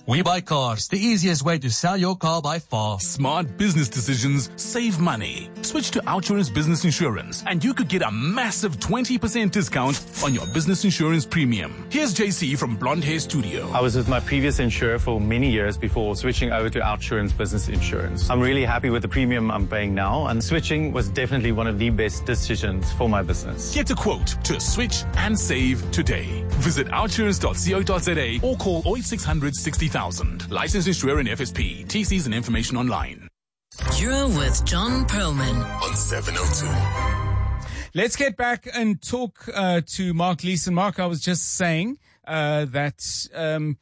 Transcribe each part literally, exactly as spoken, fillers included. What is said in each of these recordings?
We Buy Cars, the easiest way to sell your car by far. Smart business decisions save money. Switch to Outsurance Business Insurance and you could get a massive twenty percent discount on your business insurance premium. Here's J C from Blonde Hair Studio. I was with my previous insurer for many years before switching over to Outsurance Business Insurance. I'm really happy with the premium I'm paying now, and switching was definitely one of the best decisions for my business. Get a quote to switch and save today. Visit outsurance dot co dot za or call oh eight six hundred sixty thousand. Licensed insurer in F S P. T Cs and information online. You're with John Perlman on seven oh two. Let's get back and talk uh, to Mark Leeson. Mark, I was just saying uh, that um,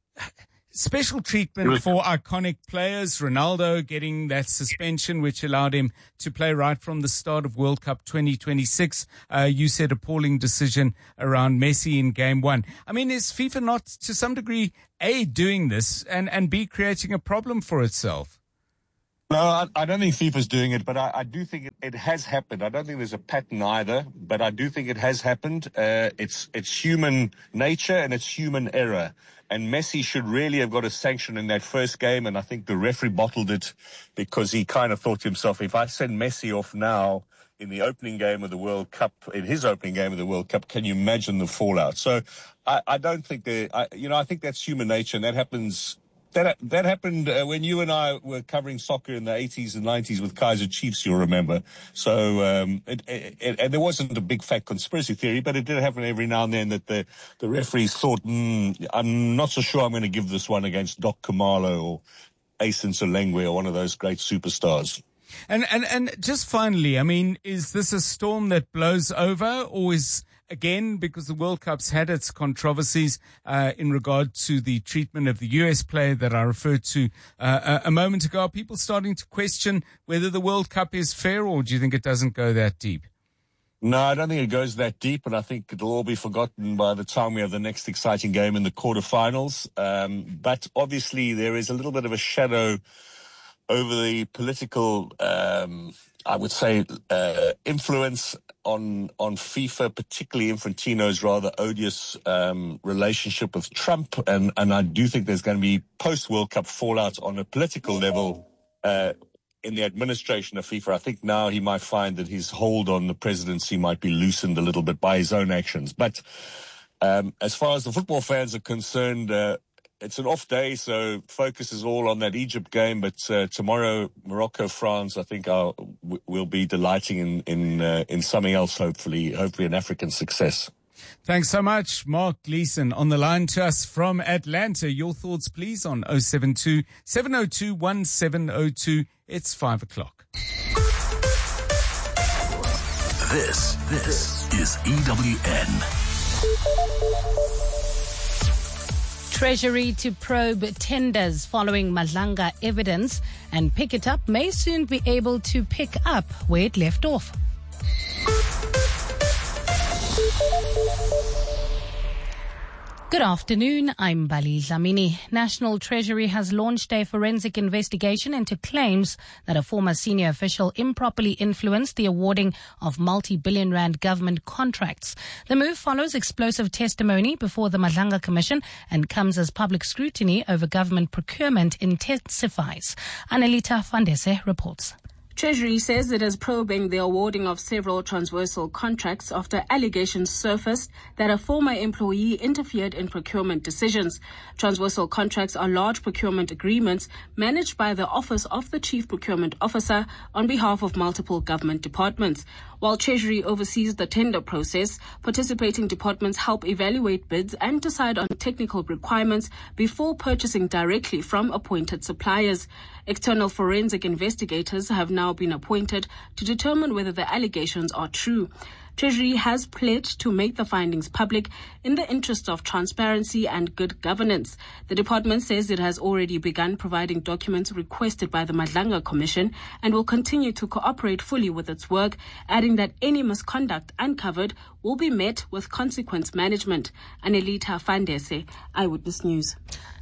special treatment for iconic players. Ronaldo getting that suspension, which allowed him to play right from the start of World Cup twenty twenty-six. Uh, you said appalling decision around Messi in game one. I mean, is FIFA not, to some degree, A, doing this and, and B, creating a problem for itself? No, I, I don't think FIFA's doing it, but I, I do think it, it has happened. I don't think there's a pattern either, but I do think it has happened. Uh, it's it's human nature and it's human error. And Messi should really have got a sanction in that first game, and I think the referee bottled it because he kind of thought to himself, if I send Messi off now in the opening game of the World Cup, in his opening game of the World Cup, can you imagine the fallout? So I, I don't think that, I, you know, I think that's human nature, and that happens. That that happened uh, when you and I were covering soccer in the eighties and nineties with Kaiser Chiefs, you'll remember. So, um, it, it, it, and there wasn't a big fat conspiracy theory, but it did happen every now and then that the, the referees thought, mm, I'm not so sure I'm going to give this one against Doc Kamalo or Asen Solengwe or one of those great superstars. And, and, and just finally, I mean, is this a storm that blows over, or is, again, because the World Cup's had its controversies uh, in regard to the treatment of the U S player that I referred to uh, a, a moment ago, are people starting to question whether the World Cup is fair, or do you think it doesn't go that deep? No, I don't think it goes that deep, and I think it'll all be forgotten by the time we have the next exciting game in the quarterfinals. Um, but obviously there is a little bit of a shadow over the political, um, I would say, uh, influence on on FIFA, particularly Infantino's rather odious um, relationship with Trump. And, and I do think there's going to be post-World Cup fallout on a political level uh, in the administration of FIFA. I think now he might find that his hold on the presidency might be loosened a little bit by his own actions. But um, as far as the football fans are concerned, uh, it's an off day, so focus is all on that Egypt game. But uh, tomorrow, Morocco, France, I think I'll, we'll be delighting in in, uh, in something else. Hopefully, hopefully an African success. Thanks so much, Mark Leeson, on the line to us from Atlanta. Your thoughts, please, on oh seven two, seven oh two, one seven oh two. It's five o'clock. This this is E W N. Treasury to probe tenders following Madlanga evidence, and Pick It Up may soon be able to pick up where it left off. Good afternoon, I'm Bali Dlamini. National Treasury has launched a forensic investigation into claims that a former senior official improperly influenced the awarding of multi-billion rand government contracts. The move follows explosive testimony before the Madlanga Commission and comes as public scrutiny over government procurement intensifies. Anelita Fandese reports. Treasury says it is probing the awarding of several transversal contracts after allegations surfaced that a former employee interfered in procurement decisions. Transversal contracts are large procurement agreements managed by the Office of the Chief Procurement Officer on behalf of multiple government departments. While Treasury oversees the tender process, participating departments help evaluate bids and decide on technical requirements before purchasing directly from appointed suppliers. External forensic investigators have now been appointed to determine whether the allegations are true. Treasury has pledged to make the findings public in the interest of transparency and good governance. The department says it has already begun providing documents requested by the Madlanga Commission and will continue to cooperate fully with its work, adding that any misconduct uncovered will be met with consequence management. Anelita Fandese, Eyewitness News.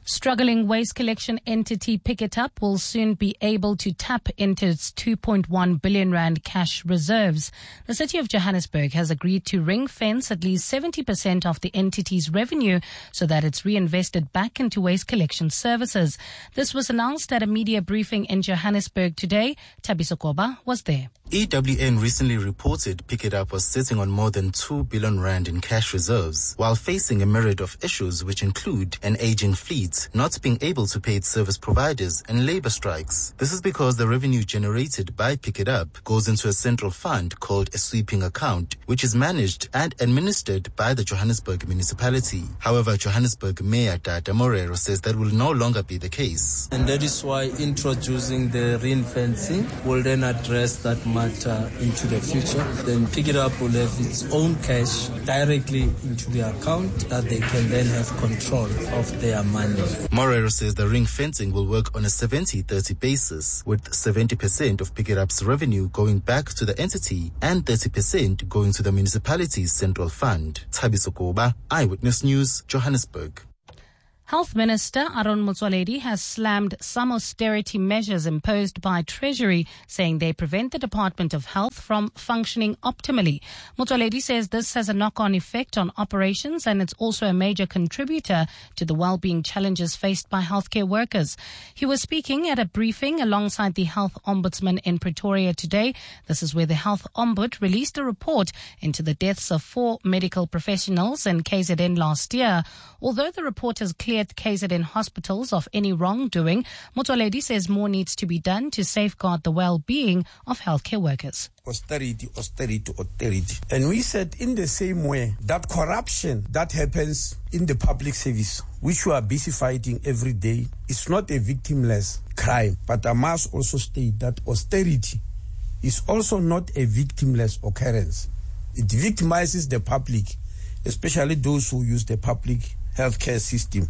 Struggling waste collection entity Pick It Up will soon be able to tap into its two point one billion rand cash reserves. The city of Johannesburg has agreed to ring fence at least seventy percent of the entity's revenue so that it's reinvested back into waste collection services. This was announced at a media briefing in Johannesburg today. Thabiso Koba was there. E W N recently reported Pick It Up was sitting on more than two billion rand in cash reserves, while facing a myriad of issues which include an aging fleet, not being able to pay its service providers, and labor strikes. This is because the revenue generated by Pick It Up goes into a central fund called a sweeping account, which is managed and administered by the Johannesburg municipality. However, Johannesburg Mayor Dada Morero says that will no longer be the case. And that is why introducing the ring-fencing will then address that matter into the future. Then Pick It Up will have its own cash directly into the account that they can then have control of their money. Morero says the ring fencing will work on a seventy thirty basis, with seventy percent of Pick It Up's revenue going back to the entity and thirty percent going to the municipality's central fund. Thabiso Koba, Eyewitness News, Johannesburg. Health Minister Aaron Motsoaledi has slammed some austerity measures imposed by Treasury, saying they prevent the Department of Health from functioning optimally. Motsoaledi says this has a knock-on effect on operations and it's also a major contributor to the well-being challenges faced by healthcare workers. He was speaking at a briefing alongside the Health Ombudsman in Pretoria today. This is where the Health Ombud released a report into the deaths of four medical professionals in K Z N last year. Although the report has cleared K Z N hospitals of any wrongdoing, Motsoaledi says more needs to be done to safeguard the well-being of healthcare workers. Austerity, austerity, austerity. And we said in the same way that corruption that happens in the public service, which we are busy fighting every day, is not a victimless crime. But I must also state that austerity is also not a victimless occurrence. It victimizes the public, especially those who use the public healthcare system.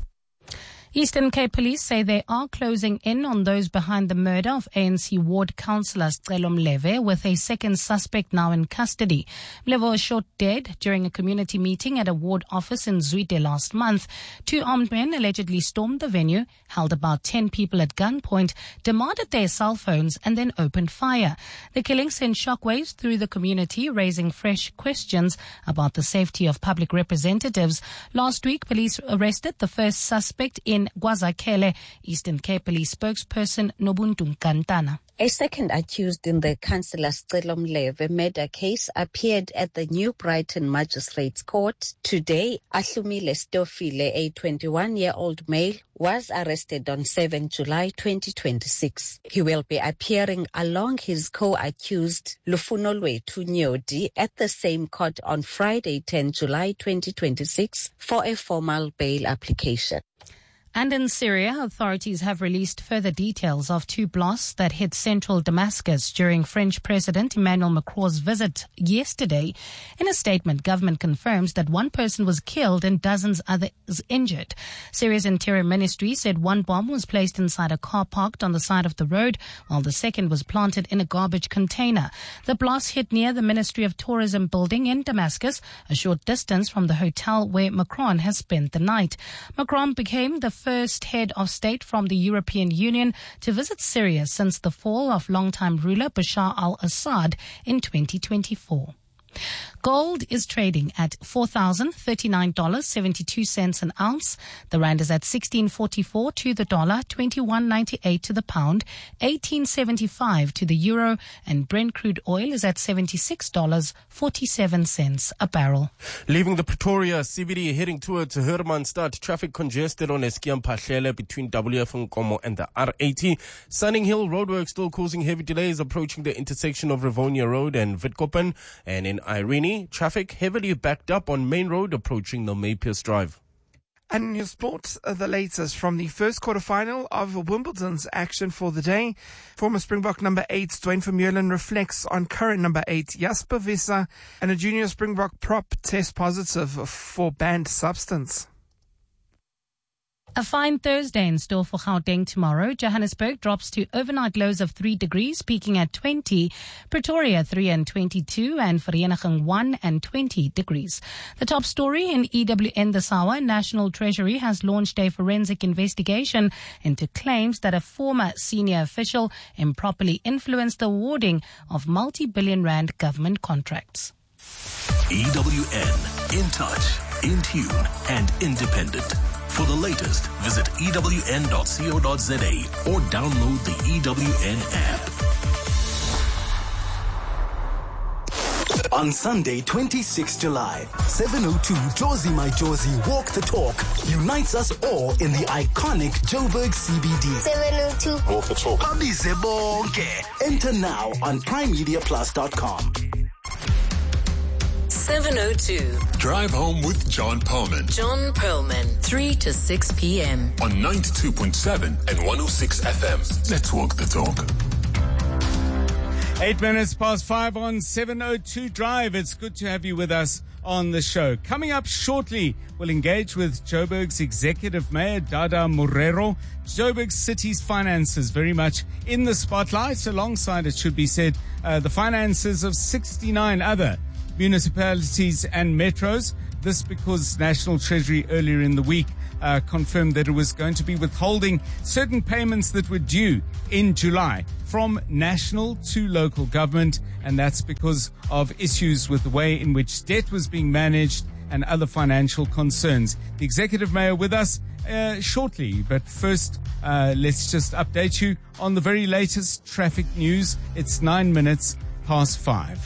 Eastern Cape Police say they are closing in on those behind the murder of A N C ward councillor Celo Mleve, with a second suspect now in custody. Mleve was shot dead during a community meeting at a ward office in Zwide last month. Two armed men allegedly stormed the venue, held about ten people at gunpoint, demanded their cell phones and then opened fire. The killing sent shockwaves through the community, raising fresh questions about the safety of public representatives. Last week, police arrested the first suspect in Gwazakele. Eastern Cape Police spokesperson Nobuntu Nkantana. A second accused in the Councillor Celo Mleve murder case appeared at the New Brighton Magistrates Court today. Ahlumile Stofile, a twenty-one-year-old male, was arrested on the seventh of July twenty twenty-six. He will be appearing along his co-accused Lufunolwethu Nyodi at the same court on Friday, the tenth of July twenty twenty-six, for a formal bail application. And in Syria, authorities have released further details of two blasts that hit central Damascus during French President Emmanuel Macron's visit yesterday. In a statement, government confirms that one person was killed and dozens others injured. Syria's Interior Ministry said one bomb was placed inside a car parked on the side of the road, while the second was planted in a garbage container. The blast hit near the Ministry of Tourism building in Damascus, a short distance from the hotel where Macron has spent the night. Macron became the first head of state from the European Union to visit Syria since the fall of longtime ruler Bashar al-Assad in twenty twenty-four. Gold is trading at four thousand thirty-nine dollars and seventy-two cents an ounce. The rand is at sixteen forty-four to the dollar, twenty-one ninety-eight to the pound, eighteen seventy-five to the euro, and Brent crude oil is at seventy-six dollars and forty-seven cents a barrel. Leaving the Pretoria C B D, heading towards Hermanstad, traffic congested on Eskiam Pahlele between W F Nkomo and the R eighty. Sunning Hill roadwork still causing heavy delays approaching the intersection of Rivonia Road and Witkoppen, and in Irene, traffic heavily backed up on Main Road approaching the Maypierce Drive. And in your sports, uh, the latest from the first quarterfinal of Wimbledon's action for the day. Former Springbok number eight, Dwayne Vermeulen, reflects on current number eight, Jasper Visser, and a junior Springbok prop test positive for banned substance. A fine Thursday in store for Gauteng tomorrow. Johannesburg drops to overnight lows of three degrees, peaking at twenty. Pretoria three and twenty-two, and Vereeniging one and twenty degrees. The top story in E W N this hour: National Treasury has launched a forensic investigation into claims that a former senior official improperly influenced the awarding of multi-billion rand government contracts. E W N, in touch, in tune, and independent. For the latest, visit E W N dot co dot za or download the E W N app. On Sunday, twenty-sixth of July, seven oh two Jozi My Jozi Walk the Talk unites us all in the iconic Joburg C B D. seven oh two Walk the Talk. Abize bonke. Enter now on prime media plus dot com. seven oh two. Drive home with John Perlman. John Perlman, three to six p.m. on ninety-two point seven and one oh six F M. Let's walk the talk. Eight minutes past five on seven oh two Drive. It's good to have you with us on the show. Coming up shortly, we'll engage with Joburg's Executive Mayor, Dada Morero. Joburg City's finances very much in the spotlight, alongside, it should be said, uh, the finances of sixty-nine other municipalities and metros. This because National Treasury earlier in the week uh, confirmed that it was going to be withholding certain payments that were due in July from national to local government, and that's because of issues with the way in which debt was being managed and other financial concerns. The Executive Mayor with us uh, shortly, but first uh, let's just update you on the very latest traffic news. It's nine minutes past five.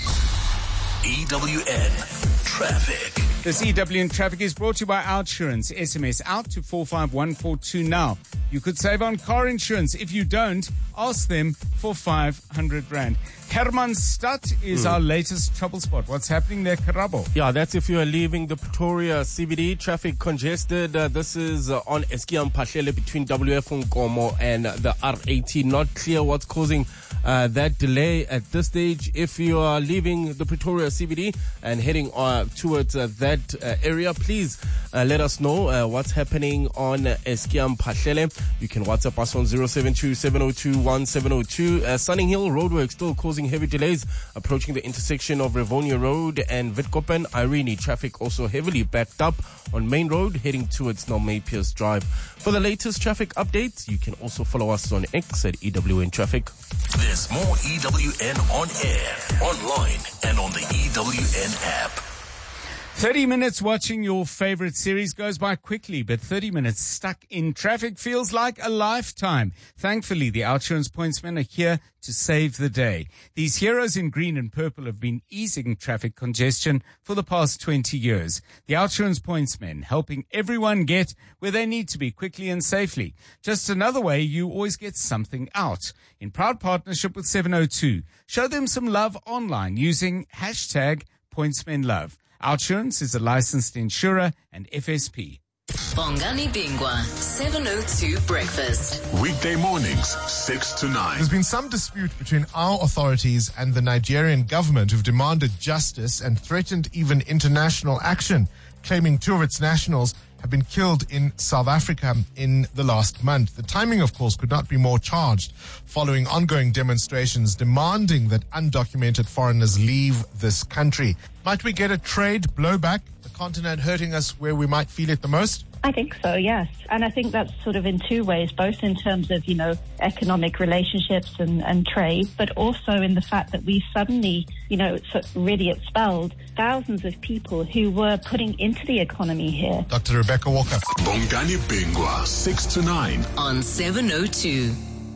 E W N Traffic. This E W N Traffic is brought to you by Outsurance. S M S out to four five one four two now. You could save on car insurance. If you don't, ask them for five hundred rand. Hermanstad is mm. our latest trouble spot. What's happening there, Karabo? Yeah, that's if you are leaving the Pretoria C B D. Traffic congested. Uh, this is uh, on Eskiam Pashlele between W F Nkomo and the R eighty. Not clear what's causing uh, that delay at this stage. If you are leaving the Pretoria C B D and heading uh, towards uh, that uh, area, please uh, let us know uh, what's happening on uh, Eskiam Pashlele. You can WhatsApp us on zero seven two seven oh two one seven oh two. Uh, Sunning Hill roadwork still causing heavy delays approaching the intersection of Rivonia Road and Witkoppen. Irene traffic also heavily backed up on Main Road heading towards Nalmepius Drive. For the latest traffic updates, you can also follow us on X at E W N Traffic. There's more E W N on air, online, and on the E W N app. thirty minutes watching your favorite series goes by quickly, but thirty minutes stuck in traffic feels like a lifetime. Thankfully, the Outsurance pointsmen are here to save the day. These heroes in green and purple have been easing traffic congestion for the past twenty years. The Outsurance pointsmen helping everyone get where they need to be quickly and safely. Just another way you always get something out. In proud partnership with seven oh two, show them some love online using hashtag pointsmenlove. Outsurance is a licensed insurer and F S P. Bongani Bingwa, seven oh two Breakfast. Weekday mornings, six to nine. There's been some dispute between our authorities and the Nigerian government, who've demanded justice and threatened even international action, claiming two of its nationals have been killed in South Africa in the last month. The timing, of course, could not be more charged following ongoing demonstrations demanding that undocumented foreigners leave this country. Might we get a trade blowback, the continent hurting us where we might feel it the most? I think so, yes. And I think that's sort of in two ways, both in terms of, you know, economic relationships and, and trade, but also in the fact that we suddenly, you know, really expelled thousands of people who were putting into the economy here. Doctor Rebecca Walker. Bongani Bingwa, six to nine. On seven oh two.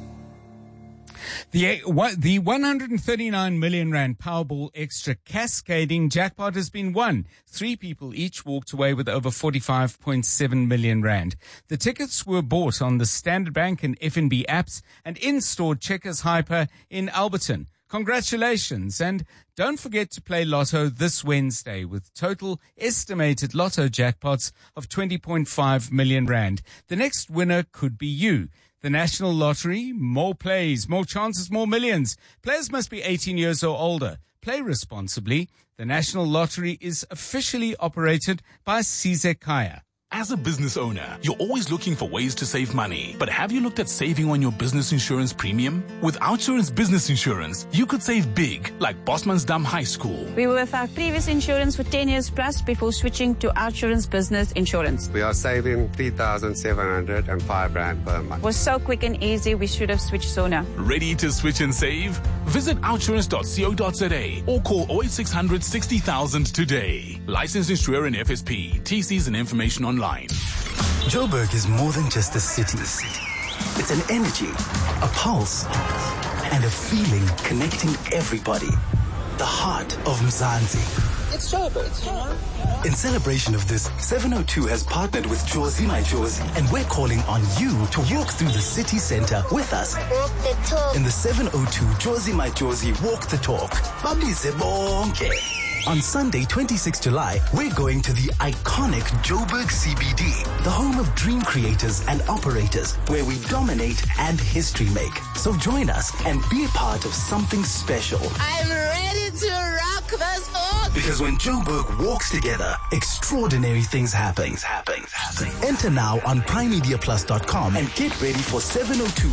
The, the one hundred thirty-nine million rand Powerball Extra cascading jackpot has been won. Three people each walked away with over forty-five point seven million rand. The tickets were bought on the Standard Bank and F N B apps and in-store Checkers Hyper in Alberton. Congratulations, and don't forget to play Lotto this Wednesday with total estimated Lotto jackpots of twenty point five million rand. The next winner could be you. The National Lottery, more plays, more chances, more millions. Players must be eighteen years or older. Play responsibly. The National Lottery is officially operated by Sizekaya. As a business owner, you're always looking for ways to save money. But have you looked at saving on your business insurance premium? With OUTsurance Business Insurance, you could save big, like Bosmansdam High School. We were with our previous insurance for ten years plus before switching to OUTsurance Business Insurance. We are saving three thousand seven hundred five rand per month. It was so quick and easy, we should have switched sooner. Ready to switch and save? Visit outsurance dot co dot za or call oh eight six hundred sixty thousand today. Licensed insurer in F S P. T Cs and information online. Joburg is more than just a city. It's an energy, a pulse, and a feeling connecting everybody. The heart of Mzansi. It's Joburg. In celebration of this, seven oh two has partnered with Jozi My Jozi, and we're calling on you to walk through the city center with us. Walk the talk. In the seven oh two Jozi My Jozi Walk the Talk. Babize bonke. On Sunday, twenty-sixth of July, we're going to the iconic Joburg C B D, the home of dream creators and operators, where we dominate and history make. So join us and be a part of something special. I'm ready to rock this boat. Because when Joburg walks together, extraordinary things happen. Happen. Happen. Enter now on prime media plus dot com and get ready for seven oh two